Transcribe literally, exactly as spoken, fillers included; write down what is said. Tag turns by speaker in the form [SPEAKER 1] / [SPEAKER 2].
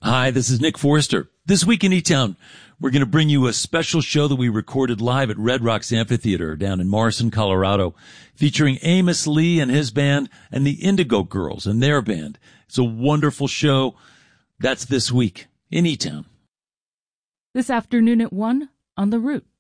[SPEAKER 1] Hi, this is Nick Forster. This week in E-Town, we're going to bring you a special show that we recorded live at Red Rocks Amphitheater down in Morrison, Colorado, featuring Amos Lee and his band and the Indigo Girls and their band. It's a wonderful show. That's this week in E-Town.
[SPEAKER 2] This afternoon at one on The Root.